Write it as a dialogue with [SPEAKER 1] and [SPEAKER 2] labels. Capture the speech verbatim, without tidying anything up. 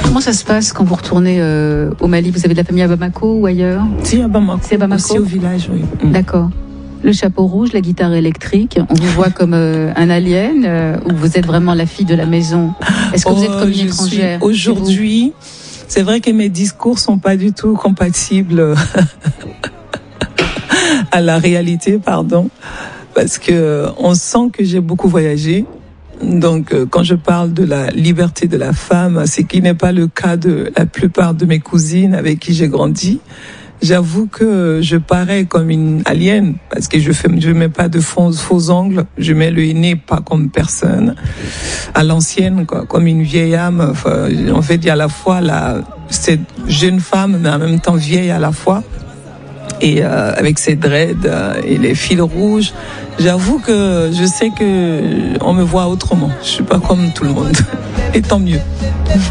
[SPEAKER 1] Comment ça se passe quand vous retournez euh, au Mali? Vous avez de la famille à Bamako ou ailleurs?
[SPEAKER 2] Si, à Bamako.
[SPEAKER 1] C'est à Bamako.
[SPEAKER 2] Aussi au village, oui. Mm.
[SPEAKER 1] D'accord. Le chapeau rouge, la guitare électrique, on vous voit comme euh, un alien euh, ou vous êtes vraiment la fille de la maison? Est-ce que oh, vous êtes comme une étrangère?
[SPEAKER 2] Aujourd'hui, c'est vrai que mes discours sont pas du tout compatibles à la réalité, pardon, parce que on sent que j'ai beaucoup voyagé. Donc, quand je parle de la liberté de la femme, ce qui n'est pas le cas de la plupart de mes cousines avec qui j'ai grandi. J'avoue que je parais comme une alien parce que je fais, je mets pas de faux, faux ongles, je mets le nez pas comme personne, à l'ancienne, quoi, comme une vieille âme. Enfin, en fait, il y a à la fois la cette jeune femme, mais en même temps vieille à la fois, et euh, avec ses dreads euh, et les fils rouges. J'avoue que je sais que on me voit autrement. Je suis pas comme tout le monde, et tant mieux.